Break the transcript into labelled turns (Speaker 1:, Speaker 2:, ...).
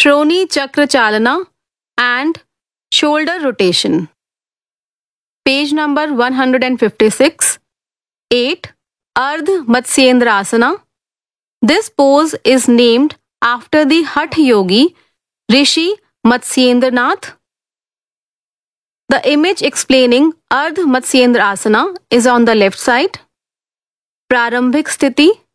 Speaker 1: Shroni Chakra Chalana and shoulder rotation. Page number 156. 8. Ardh Matsyendrasana. This pose is named after the Hatha Yogi Rishi Matsyendranath. The image explaining Ardh Matsyendrasana is on the left side. Prarambhik Sthiti.